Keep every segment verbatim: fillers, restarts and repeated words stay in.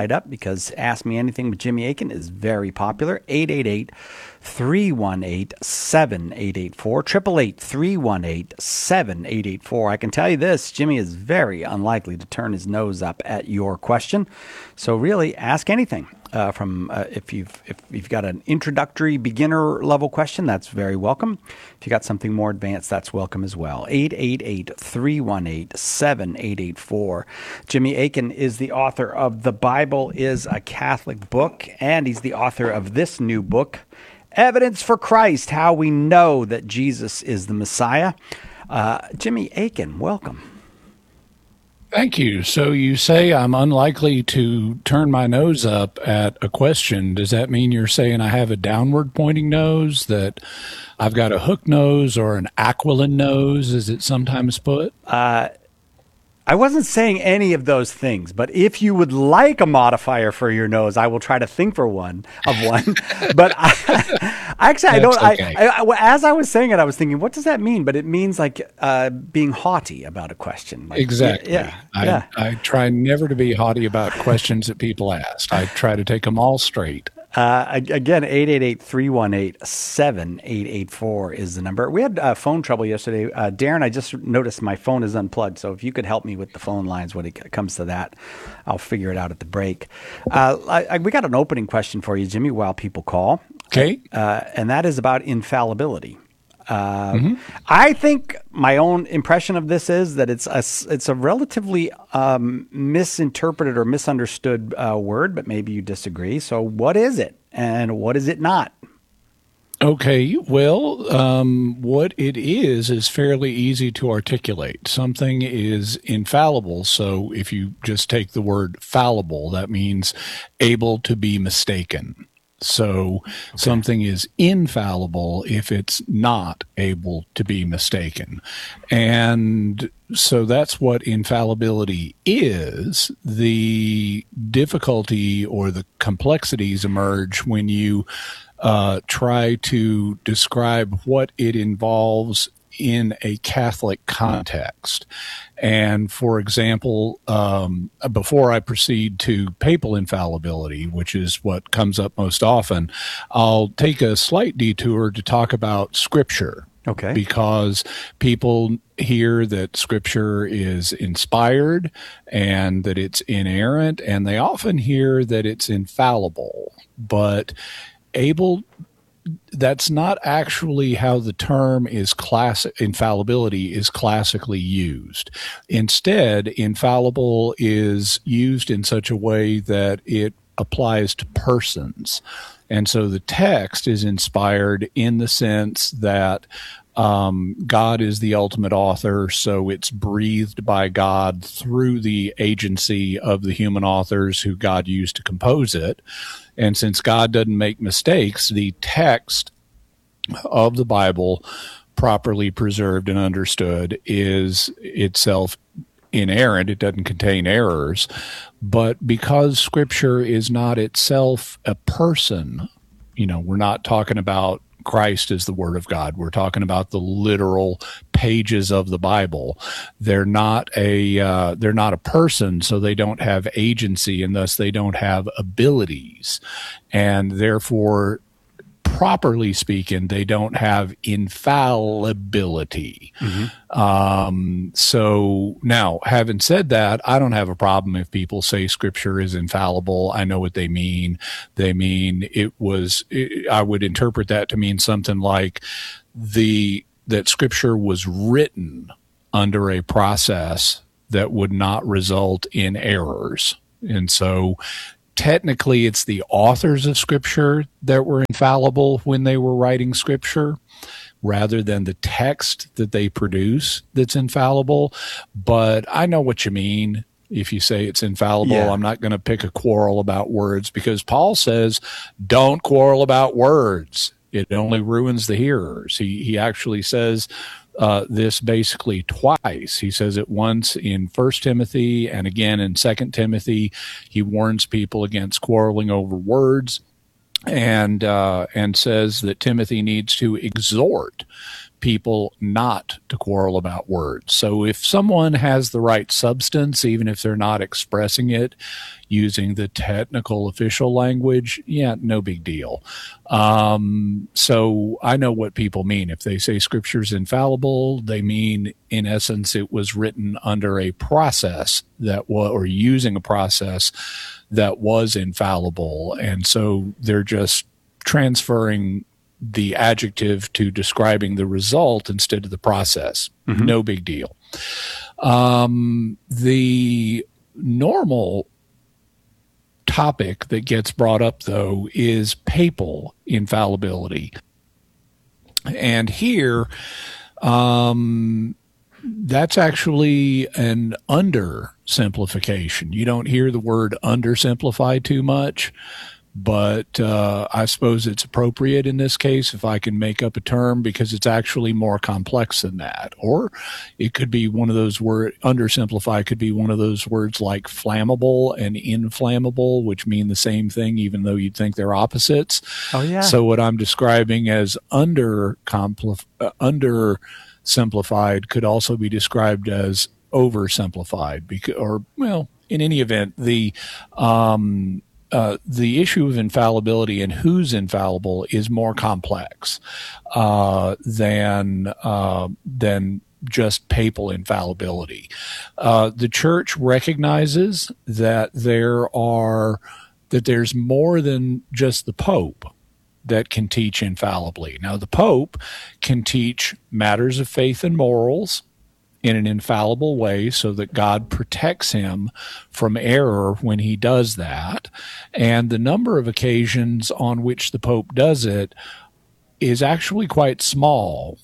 right up because Ask Me Anything with Jimmy Akin is very popular. eight eight eight, three one eight, seven eight eight four. eight eight eight, three one eight, seven eight eight four. I can tell you this, Jimmy is very unlikely to turn his nose up at your question. So really, ask anything. Uh, from uh, if you've if you've got an introductory beginner level question, that's very welcome. If you got something more advanced, that's welcome as well. eight eight eight, three one eight, seven eight eight four. Jimmy Akin is the author of The Bible is a Catholic Book, and he's the author of this new book, Evidence for Christ: How We Know That Jesus is the Messiah. Uh, Jimmy Akin, welcome. Thank you. So you say I'm unlikely to turn my nose up at a question. Does that mean you're saying I have a downward pointing nose, that I've got a hook nose or an aquiline nose, as it's sometimes put? Uh, I wasn't saying any of those things, but if you would like a modifier for your nose, I will try to think for one of one. But I, actually, I don't. Okay. I, I, as I was saying it, I was thinking, what does that mean? But it means like uh, being haughty about a question. Like, exactly. Yeah. I, yeah. I try never to be haughty about questions that people ask. I try to take them all straight. Uh, again, eight eight eight, three one eight, seven eight eight four is the number. We had uh, phone trouble yesterday. Uh, Darren, I just noticed my phone is unplugged, so if you could help me with the phone lines when it comes to that, I'll figure it out at the break. Uh, I, I, we got an opening question for you, Jimmy, while people call. Okay. Uh, and that is about infallibility. Uh, mm-hmm. I think my own impression of this is that it's a, it's a relatively um, misinterpreted or misunderstood uh, word, but maybe you disagree. So what is it and what is it not? Okay, well, um, what it is is fairly easy to articulate. Something is infallible. So if you just take the word fallible, that means able to be mistaken. So okay. Something is infallible if it's not able to be mistaken. And so that's what infallibility is. The difficulty or the complexities emerge when you uh, try to describe what it involves in a Catholic context. And for example, um, before I proceed to papal infallibility, which is what comes up most often, I'll take a slight detour to talk about Scripture. Okay. Because people hear that Scripture is inspired and that it's inerrant, and they often hear that it's infallible. But able that's not actually how the term is class infallibility is classically used. Instead, infallible is used in such a way that it applies to persons. And so the text is inspired in the sense that Um, God is the ultimate author, so it's breathed by God through the agency of the human authors who God used to compose it. And since God doesn't make mistakes, the text of the Bible, properly preserved and understood, is itself inerrant. It doesn't contain errors. But because Scripture is not itself a person, you know, we're not talking about Christ is the Word of God. We're talking about the literal pages of the Bible. They're not a uh, they're not a person, so they don't have agency, and thus they don't have abilities, and therefore, properly speaking, they don't have infallibility. Mm-hmm. Um, so now, having said that, I don't have a problem if people say Scripture is infallible. I know what they mean. They mean it was, it, I would interpret that to mean something like the, that Scripture was written under a process that would not result in errors. And so technically, it's the authors of Scripture that were infallible when they were writing Scripture, rather than the text that they produce that's infallible. But I know what you mean. If you say it's infallible, yeah. I'm not going to pick a quarrel about words, because Paul says, don't quarrel about words. It only ruins the hearers. He, he actually says Uh, this basically twice. He says it once in First Timothy and again in Second Timothy. He warns people against quarreling over words, and uh, and says that Timothy needs to exhort people not to quarrel about words. So if someone has the right substance, even if they're not expressing it using the technical official language, yeah, no big deal. Um, so I know what people mean. If they say Scripture's infallible, they mean, in essence, it was written under a process that was, or using a process that was infallible. And so they're just transferring the adjective to describing the result instead of the process. Mm-hmm. No big deal. Um, the normal topic that gets brought up, though, is papal infallibility. And here, um, that's actually an undersimplification. You don't hear the word undersimplified too much, but uh, I suppose it's appropriate in this case if I can make up a term, because it's actually more complex than that. Or it could be one of those words, undersimplified could be one of those words like flammable and inflammable, which mean the same thing, even though you'd think they're opposites. Oh, yeah. So what I'm describing as under compl- uh, under simplified could also be described as oversimplified, because, or, well, in any event, the um, Uh, the issue of infallibility and who's infallible is more complex uh, than uh, than just papal infallibility. Uh, the church recognizes that there are that there's more than just the Pope that can teach infallibly. Now, the Pope can teach matters of faith and morals in an infallible way so that God protects him from error when he does that. And the number of occasions on which the Pope does it is actually quite small,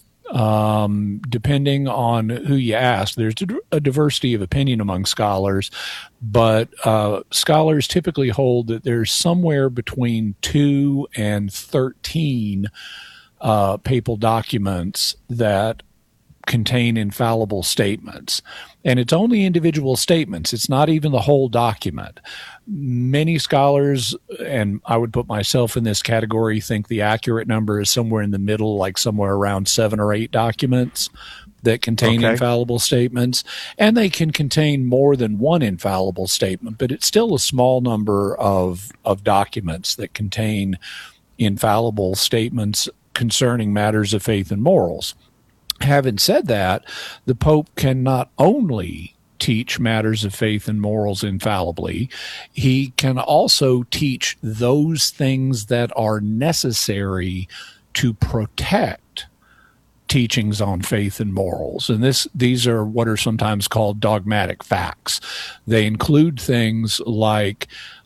um, depending on who you ask. There's a diversity of opinion among scholars, but uh, scholars typically hold that there's somewhere between two and thirteen uh, papal documents that contain infallible statements. And it's only individual statements. It's not even the whole document. Many scholars, and I would put myself in this category, think the accurate number is somewhere in the middle, like somewhere around seven or eight documents that contain okay. infallible statements. And they can contain more than one infallible statement, but it's still a small number of, of documents that contain infallible statements concerning matters of faith and morals. Having said that, the Pope can not only teach matters of faith and morals infallibly, he can also teach those things that are necessary to protect teachings on faith and morals. And this, these are what are sometimes called dogmatic facts. They include things like,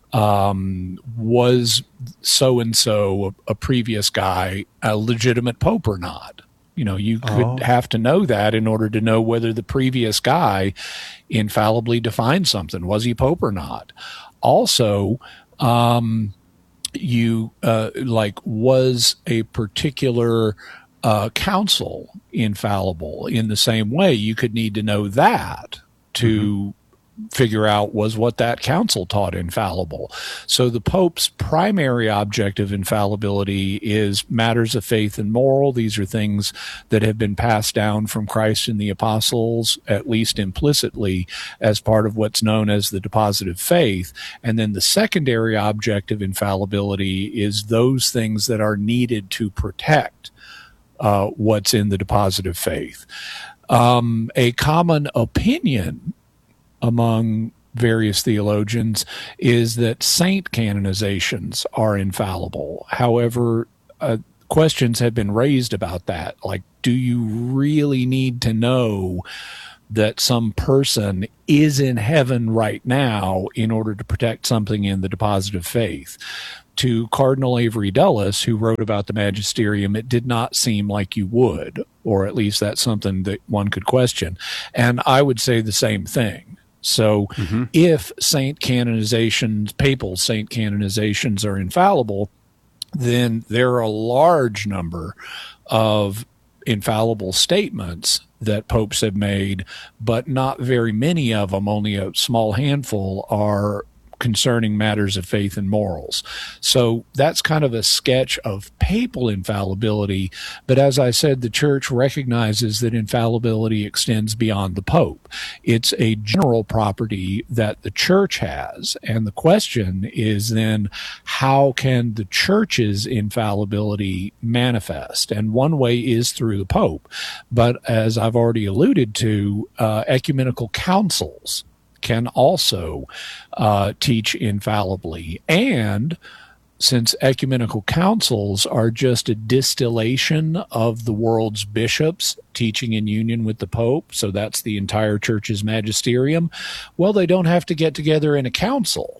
um, was so-and-so, a, a previous guy, a legitimate Pope or not? You know, you could oh. have to know that in order to know whether the previous guy infallibly defined something. Was he Pope or not? Also, um, you uh, like, was a particular uh, council infallible? In the same way, you could need to know that to mm-hmm. figure out, was what that council taught infallible. So the Pope's primary object of infallibility is matters of faith and moral. These are things that have been passed down from Christ and the apostles, at least implicitly, as part of what's known as the deposit of faith. And then the secondary object of infallibility is those things that are needed to protect uh, what's in the deposit of faith. Um, a common opinion among various theologians is that saint canonizations are infallible. However, uh, questions have been raised about that. Like, do you really need to know that some person is in heaven right now in order to protect something in the deposit of faith? To Cardinal Avery Dulles, who wrote about the magisterium, it did not seem like you would, or at least that's something that one could question. And I would say the same thing. So mm-hmm. if saint canonizations, papal saint canonizations are infallible, then there are a large number of infallible statements that popes have made, but not very many of them, only a small handful, are concerning matters of faith and morals. So that's kind of a sketch of papal infallibility. But as I said, the church recognizes that infallibility extends beyond the Pope. It's a general property that the church has. And the question is then, how can the church's infallibility manifest? And one way is through the Pope. But as I've already alluded to, uh, ecumenical councils can also uh, teach infallibly. And since ecumenical councils are just a distillation of the world's bishops teaching in union with the Pope, so that's the entire church's magisterium, well, they don't have to get together in a council.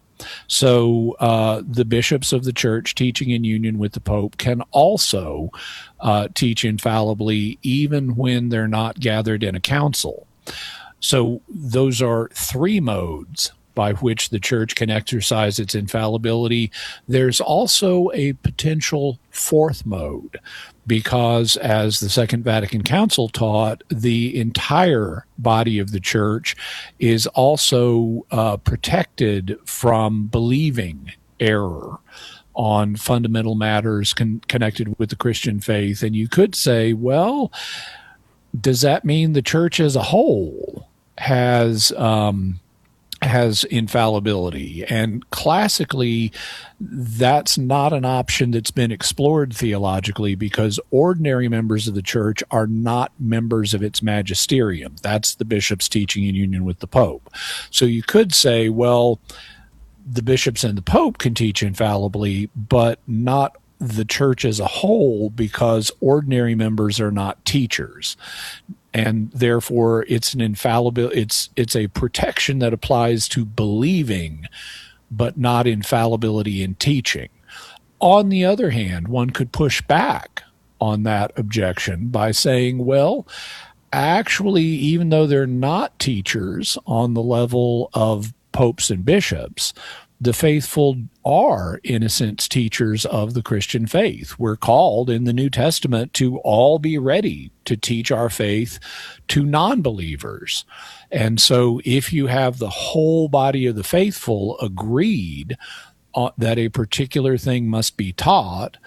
So uh, the bishops of the church teaching in union with the Pope can also uh, teach infallibly even when they're not gathered in a council. So those are three modes by which the church can exercise its infallibility. There's also a potential fourth mode because, as the Second Vatican Council taught, the entire body of the church is also uh, protected from believing error on fundamental matters con- connected with the Christian faith. And you could say, well, does that mean the church as a whole has um, has infallibility? And classically, that's not an option that's been explored theologically, because ordinary members of the church are not members of its magisterium. That's the bishops teaching in union with the Pope. So you could say, well, the bishops and the Pope can teach infallibly, but not the church as a whole, because ordinary members are not teachers. And therefore, it's an infallible. It's it's a protection that applies to believing, but not infallibility in teaching. On the other hand, one could push back on that objection by saying, well, actually, even though they're not teachers on the level of popes and bishops, the faithful are, in a sense, teachers of the Christian faith. We're called in the New Testament to all be ready to teach our faith to non-believers. And so if you have the whole body of the faithful agreed uh, that a particular thing must be taught,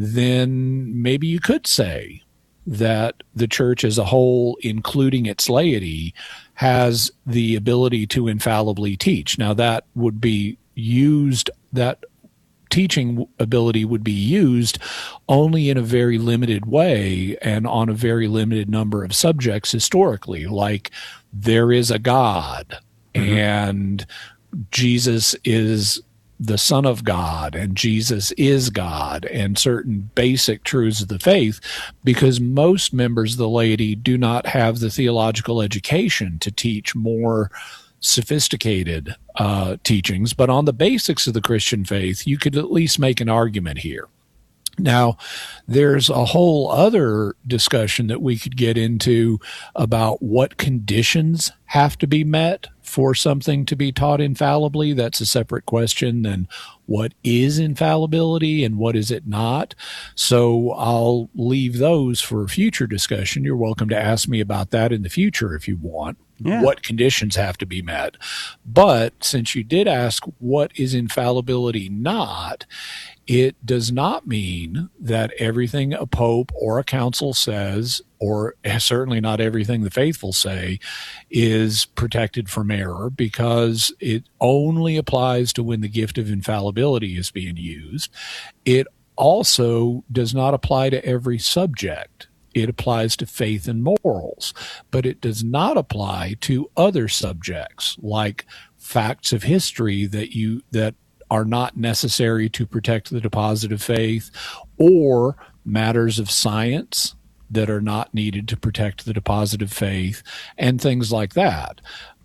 then maybe you could say that the church as a whole, including its laity, has the ability to infallibly teach. Now, that would be used, that teaching ability would be used only in a very limited way and on a very limited number of subjects historically, like there is a God, mm-hmm. and Jesus is the Son of God, and Jesus is God, and certain basic truths of the faith, because most members of the laity do not have the theological education to teach more sophisticated uh, teachings. But on the basics of the Christian faith, you could at least make an argument here. Now, there's a whole other discussion that we could get into about what conditions have to be met for something to be taught infallibly. That's a separate question than what is infallibility and what is it not. So I'll leave those for future discussion. You're welcome to ask me about that in the future if you want. Yeah. What conditions have to be met. But since you did ask what is infallibility not, it does not mean that everything a pope or a council says, or certainly not everything the faithful say, is protected from error, because it only applies to when the gift of infallibility is being used. It also does not apply to every subject. It applies to faith and morals, but it does not apply to other subjects like facts of history that you that are not necessary to protect the deposit of faith, or matters of science that are not needed to protect the deposit of faith, and things like that.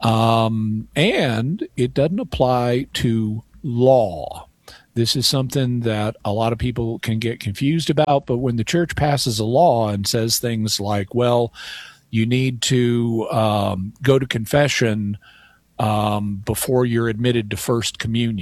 Um, and it doesn't apply to law. This is something that a lot of people can get confused about, but when the church passes a law and says things like, well, you need to um, go to confession um, before you're admitted to First Communion,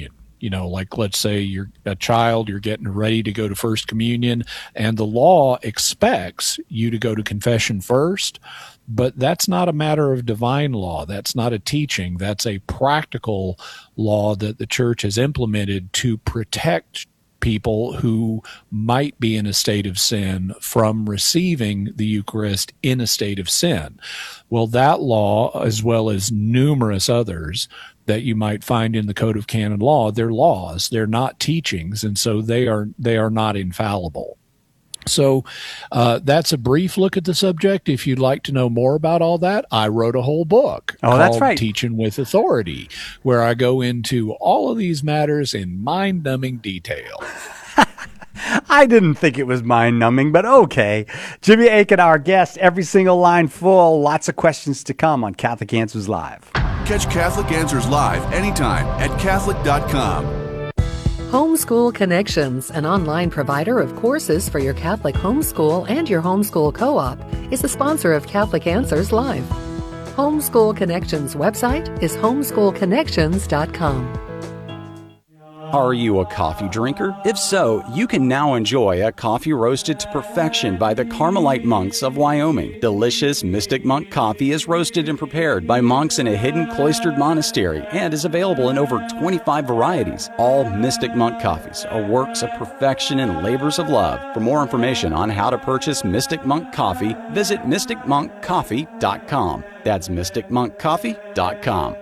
You know, like let's say you're a child, you're getting ready to go to First Communion, and the law expects you to go to confession first. But that's not a matter of divine law. That's not a teaching. That's a practical law that the church has implemented to protect people who might be in a state of sin from receiving the Eucharist in a state of sin. Well, that law, as well as numerous others that you might find in the Code of Canon Law, they're laws. They're not teachings, and so they are they are not infallible. So uh, that's a brief look at the subject. If you'd like to know more about all that, I wrote a whole book oh, called that's right. Teaching with Authority, where I go into all of these matters in mind-numbing detail. I didn't think it was mind-numbing, but okay. Jimmy Akin, our guest, every single line full. Lots of questions to come on Catholic Answers Live. Catch Catholic Answers Live anytime at Catholic dot com. Homeschool Connections, an online provider of courses for your Catholic homeschool and your homeschool co-op, is the sponsor of Catholic Answers Live. Homeschool Connections website is homeschool connections dot com. Are you a coffee drinker? If so, you can now enjoy a coffee roasted to perfection by the Carmelite monks of Wyoming. Delicious Mystic Monk coffee is roasted and prepared by monks in a hidden cloistered monastery and is available in over twenty-five varieties. All Mystic Monk coffees are works of perfection and labors of love. For more information on how to purchase Mystic Monk coffee, visit mystic monk coffee dot com. That's mystic monk coffee dot com.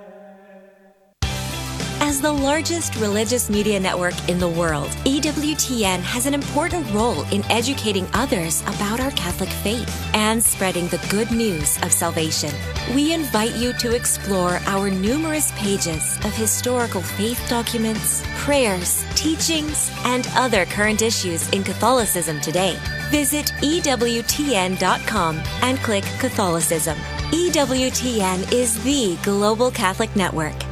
As the largest religious media network in the world, E W T N has an important role in educating others about our Catholic faith and spreading the good news of salvation. We invite you to explore our numerous pages of historical faith documents, prayers, teachings, and other current issues in Catholicism today. Visit E W T N dot com and click Catholicism. E W T N is the global Catholic network.